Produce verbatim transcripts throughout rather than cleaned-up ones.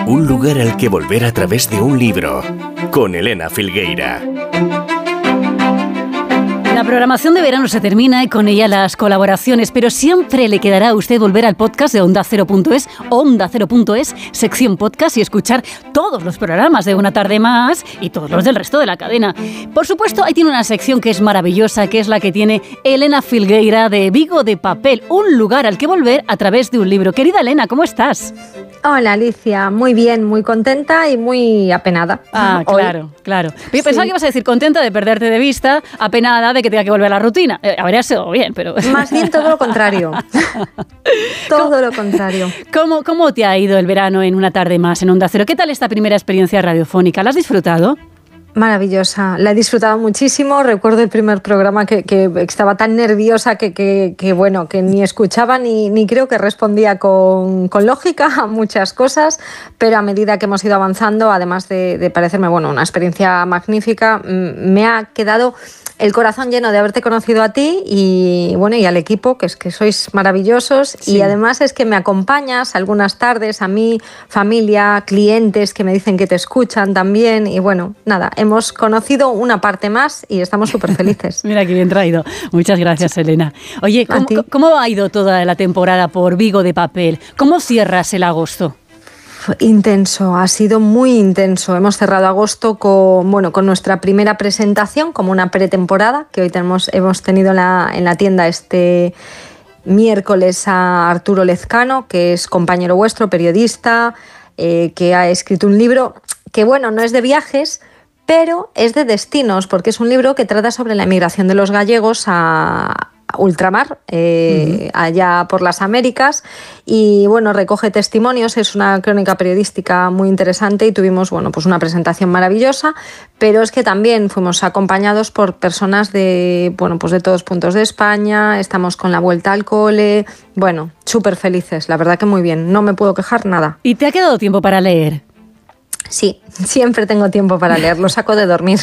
un lugar al que volver a través de un libro, con Elena Filgueira. La programación de verano se termina y con ella las colaboraciones, pero siempre le quedará a usted volver al podcast de Onda Cero punto es, Onda Cero punto es, sección podcast, y escuchar todos los programas de Una Tarde Más y todos los del resto de la cadena. Por supuesto, ahí tiene una sección que es maravillosa, que es la que tiene Elena Filgueira de Vigo de Papel, un lugar al que volver a través de un libro. Querida Elena, ¿cómo estás? Hola Alicia, muy bien, muy contenta y muy apenada. Ah, claro, Hoy. claro. Yo pensaba sí. que ibas a decir contenta de perderte de vista, apenada de que tenga que volver a la rutina. Eh, habría sido bien, pero... Más bien todo lo contrario. todo ¿Cómo, lo contrario. ¿cómo, ¿Cómo te ha ido el verano en Una Tarde Más en Onda Cero? ¿Qué tal esta primera experiencia radiofónica? ¿La has disfrutado? Maravillosa, la he disfrutado muchísimo. Recuerdo el primer programa que, que estaba tan nerviosa que, que, que bueno, que ni escuchaba ni, ni creo que respondía con, con lógica a muchas cosas, pero a medida que hemos ido avanzando, además de, de parecerme bueno, una experiencia magnífica, me ha quedado el corazón lleno de haberte conocido a ti y bueno, y al equipo, que es que sois maravillosos. Sí. Y además es que me acompañas algunas tardes, a mí, familia, clientes que me dicen que te escuchan también, y bueno, nada, hemos conocido una parte más y estamos súper felices. Mira qué bien traído. Muchas gracias, Elena. Oye, ¿cómo, ¿cómo ha ido toda la temporada por Vigo de Papel? ¿Cómo cierras el agosto? Intenso, ha sido muy intenso. Hemos cerrado agosto con, bueno, con nuestra primera presentación, como una pretemporada, que hoy tenemos, hemos tenido en la, en la tienda este miércoles a Arturo Lezcano, que es compañero vuestro, periodista, eh, que ha escrito un libro que, bueno, no es de viajes, pero es de destinos, porque es un libro que trata sobre la emigración de los gallegos a ultramar, eh, uh-huh. allá por las Américas, y bueno, recoge testimonios, es una crónica periodística muy interesante y tuvimos bueno, pues una presentación maravillosa, pero es que también fuimos acompañados por personas de, bueno, pues de todos puntos de España, estamos con la vuelta al cole, bueno, súper felices, la verdad que muy bien, no me puedo quejar nada. ¿Y te ha quedado tiempo para leer? Sí, siempre tengo tiempo para leer, lo saco de dormir.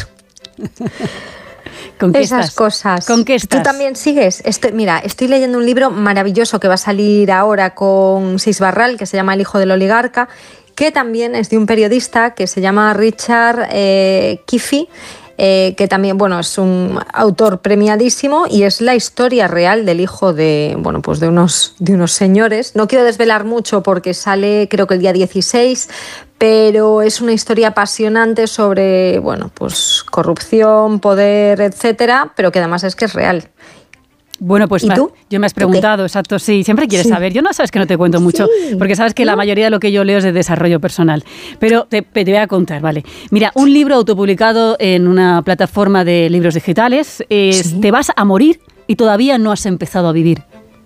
¿Con qué Esas estás? cosas. ¿Con qué estás? ¿Tú también sigues? Estoy, mira, estoy leyendo un libro maravilloso que va a salir ahora con Sis Barral, que se llama El hijo del oligarca, que también es de un periodista que se llama Richard eh, Kiffy, eh, que también bueno, es un autor premiadísimo y es la historia real del hijo de, bueno, pues de, unos, de unos señores. No quiero desvelar mucho porque sale creo que el día dieciséis, pero es una historia apasionante sobre, bueno, pues corrupción, poder, etcétera, pero que además es que es real. Bueno, pues ¿Y me, tú? yo me has preguntado, exacto, sí, siempre quieres sí. saber. Yo no sabes que no te cuento mucho, sí. porque sabes que ¿No? la mayoría de lo que yo leo es de desarrollo personal. Pero te, te voy a contar, ¿vale? Mira, un libro autopublicado en una plataforma de libros digitales, es ¿Sí? Te vas a morir y todavía no has empezado a vivir.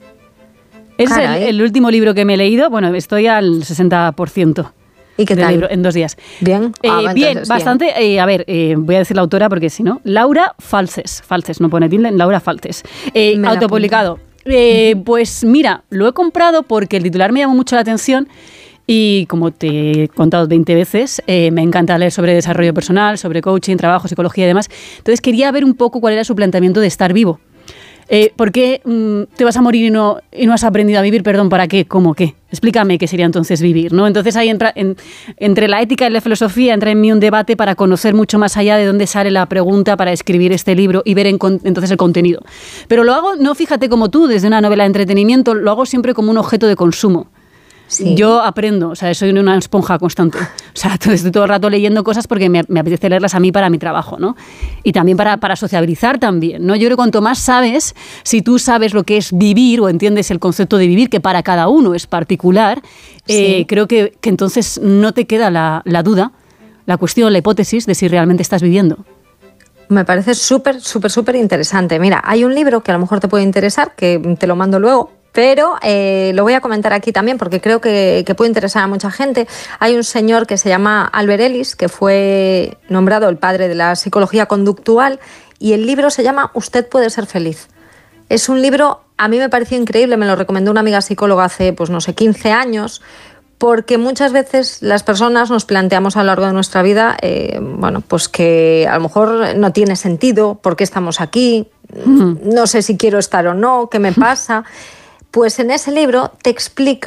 Es el, el último libro que me he leído, bueno, estoy al sesenta por ciento. ¿Y qué tal? Libro, en dos días. Bien, eh, ah, bien, bastante. Bien. Eh, a ver, eh, voy a decir la autora porque si no, Laura Falces, Falces, no pone tilde, Laura Falces, eh, autopublicado. Eh, pues mira, lo he comprado porque el titular me llamó mucho la atención y como te he contado veinte veces, eh, me encanta leer sobre desarrollo personal, sobre coaching, trabajo, psicología y demás. Entonces quería ver un poco cuál era su planteamiento de estar vivo. Eh, ¿Por qué mm, te vas a morir y no, y no has aprendido a vivir? Perdón, ¿para qué? ¿Cómo qué? Explícame qué sería entonces vivir, ¿no? Entonces ahí entra, en, entre la ética y la filosofía entra en mí un debate para conocer mucho más allá de dónde sale la pregunta para escribir este libro y ver en, entonces el contenido. Pero lo hago, no fíjate como tú, desde una novela de entretenimiento, lo hago siempre como un objeto de consumo. Sí. Yo aprendo, o sea, soy una esponja constante. O sea, estoy todo el rato leyendo cosas porque me, me apetece leerlas a mí para mi trabajo, ¿no? Y también para, para sociabilizar también, ¿no? Yo creo que cuanto más sabes, si tú sabes lo que es vivir o entiendes el concepto de vivir, que para cada uno es particular, eh, sí. creo que, que entonces no te queda la, la duda, la cuestión, la hipótesis de si realmente estás viviendo. Me parece súper, súper, súper interesante. Mira, hay un libro que a lo mejor te puede interesar, que te lo mando luego, pero eh, lo voy a comentar aquí también porque creo que, que puede interesar a mucha gente. Hay un señor que se llama Albert Ellis, que fue nombrado el padre de la psicología conductual, y el libro se llama Usted puede ser feliz. Es un libro, a mí me pareció increíble, me lo recomendó una amiga psicóloga hace, pues no sé, quince años, porque muchas veces las personas nos planteamos a lo largo de nuestra vida, eh, bueno, pues que a lo mejor no tiene sentido, ¿por qué estamos aquí? Mm. No sé si quiero estar o no, ¿qué me pasa? Pues en ese libro te explica